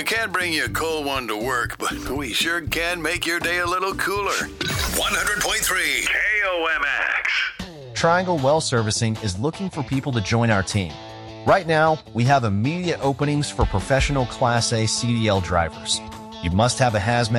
can't bring you a cold one to work, but we sure can make your day a little cooler. 100.3 KOMX. Triangle Well Servicing is looking for people to join our team. Right now, we have immediate openings for professional Class A CDL drivers. You must have a hazmat